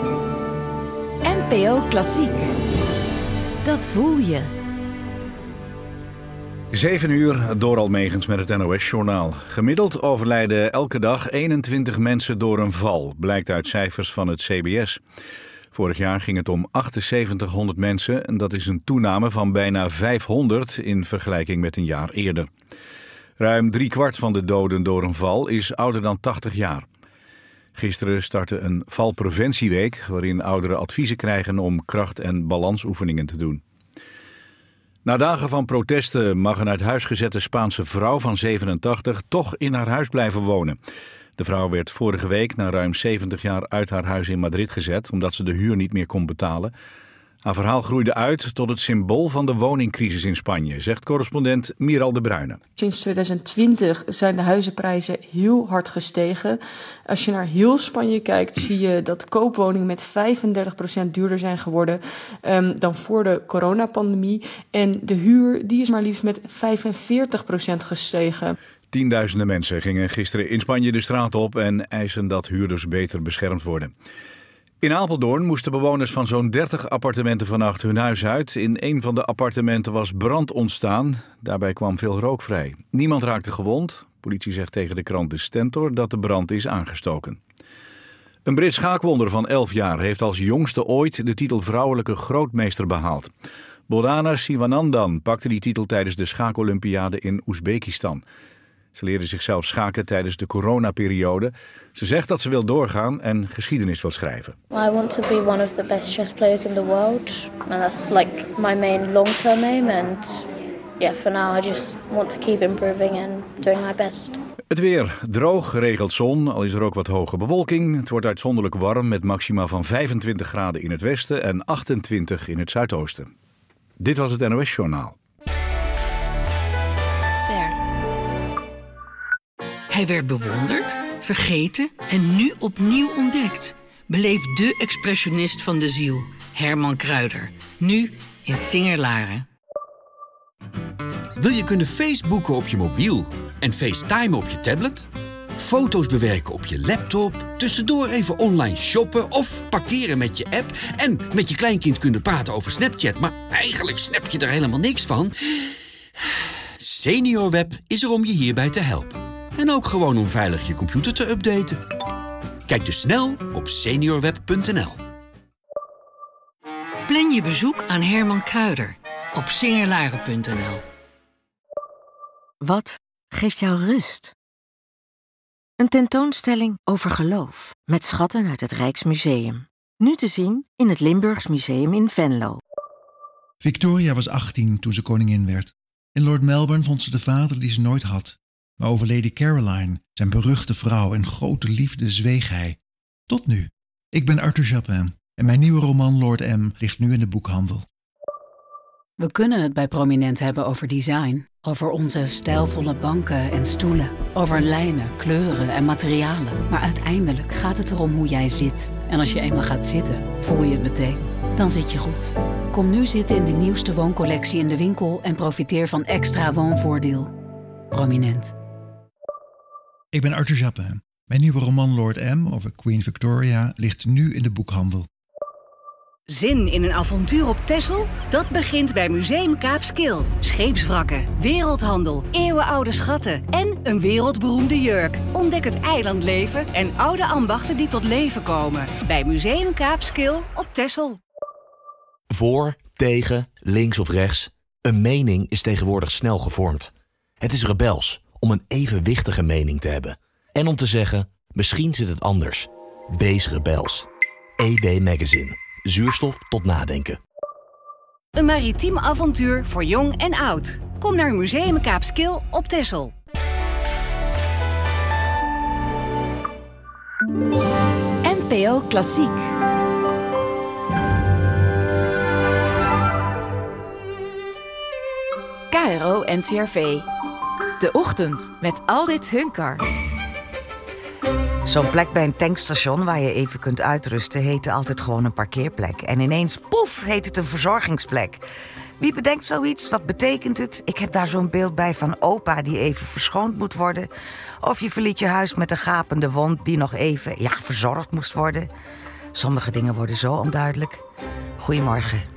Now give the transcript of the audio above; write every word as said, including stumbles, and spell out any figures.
N P O Klassiek. Dat voel je. Zeven uur, Doral Megens met het N O S-journaal. Gemiddeld overlijden elke dag eenentwintig mensen door een val, blijkt uit cijfers van het C B S. Vorig jaar ging het om achtenzeventighonderd mensen en dat is een toename van bijna vijfhonderd in vergelijking met een jaar eerder. Ruim driekwart van de doden door een val is ouder dan tachtig jaar. Gisteren startte een valpreventieweek waarin ouderen adviezen krijgen om kracht- en balansoefeningen te doen. Na dagen van protesten mag een uit huis gezette Spaanse vrouw van zevenentachtig toch in haar huis blijven wonen. De vrouw werd vorige week na ruim zeventig jaar uit haar huis in Madrid gezet omdat ze de huur niet meer kon betalen. Haar verhaal groeide uit tot het symbool van de woningcrisis in Spanje, zegt correspondent Miral de Bruyne. Sinds twintig twintig zijn de huizenprijzen heel hard gestegen. Als je naar heel Spanje kijkt, zie je dat koopwoningen met vijfendertig procent duurder zijn geworden um, dan voor de coronapandemie. En de huur die is maar liefst met vijfenveertig procent gestegen. Tienduizenden mensen gingen gisteren in Spanje de straat op en eisen dat huurders beter beschermd worden. In Apeldoorn moesten bewoners van zo'n dertig appartementen vannacht hun huis uit. In een van de appartementen was brand ontstaan. Daarbij kwam veel rook vrij. Niemand raakte gewond. Politie zegt tegen de krant De Stentor dat de brand is aangestoken. Een Brits schaakwonder van elf jaar heeft als jongste ooit de titel vrouwelijke grootmeester behaald. Bordana Sivanandan pakte die titel tijdens de schaakolympiade in Oezbekistan. Ze leerde zichzelf schaken tijdens de coronaperiode. Ze zegt dat ze wil doorgaan en geschiedenis wil schrijven. I want to be one of the best chess players in the world. And that's like my main long-term aim. And yeah, for now I just want to keep improving and doing my best. Het weer droog, geregeld zon, al is er ook wat hoge bewolking. Het wordt uitzonderlijk warm met maxima van vijfentwintig graden in het westen en achtentwintig in het zuidoosten. Dit was het N O S-journaal. Hij werd bewonderd, vergeten en nu opnieuw ontdekt. Beleef de expressionist van de ziel, Herman Kruijder. Nu in Singer-Laren. Wil je kunnen Facebooken op je mobiel en FaceTime op je tablet? Foto's bewerken op je laptop, tussendoor even online shoppen of parkeren met je app en met je kleinkind kunnen praten over Snapchat, maar eigenlijk snap je er helemaal niks van? SeniorWeb is er om je hierbij te helpen. En ook gewoon om veilig je computer te updaten. Kijk dus snel op seniorweb punt n l. Plan je bezoek aan Herman Kruijder op singerlaren punt n l. Wat geeft jou rust? Een tentoonstelling over geloof met schatten uit het Rijksmuseum. Nu te zien in het Limburgs Museum in Venlo. Victoria was achttien toen ze koningin werd. In Lord Melbourne vond ze de vader die ze nooit had. Maar over Lady Caroline, zijn beruchte vrouw en grote liefde, zweeg hij. Tot nu. Ik ben Arthur Japin en mijn nieuwe roman Lord M ligt nu in de boekhandel. We kunnen het bij Prominent hebben over design. Over onze stijlvolle banken en stoelen. Over lijnen, kleuren en materialen. Maar uiteindelijk gaat het erom hoe jij zit. En als je eenmaal gaat zitten, voel je het meteen. Dan zit je goed. Kom nu zitten in de nieuwste wooncollectie in de winkel en profiteer van extra woonvoordeel. Prominent. Ik ben Arthur Japin. Mijn nieuwe roman Lord M over Queen Victoria ligt nu in de boekhandel. Zin in een avontuur op Texel? Dat begint bij Museum Kaapskil. Scheepswrakken, wereldhandel, eeuwenoude schatten en een wereldberoemde jurk. Ontdek het eilandleven en oude ambachten die tot leven komen. Bij Museum Kaapskil op Texel. Voor, tegen, links of rechts. Een mening is tegenwoordig snel gevormd. Het is rebels om een evenwichtige mening te hebben. En om te zeggen, misschien zit het anders. Wees rebels. E D Magazine. Zuurstof tot nadenken. Een maritiem avontuur voor jong en oud. Kom naar Museum Kaapskil op Texel. N P O Klassiek. K R O N C R V. De ochtend met Aldit Hunkar. Zo'n plek bij een tankstation waar je even kunt uitrusten heette altijd gewoon een parkeerplek. En ineens, poef, heet het een verzorgingsplek. Wie bedenkt zoiets? Wat betekent het? Ik heb daar zo'n beeld bij van opa die even verschoond moet worden. Of je verliet je huis met een gapende wond die nog even, ja, verzorgd moest worden. Sommige dingen worden zo onduidelijk. Goedemorgen.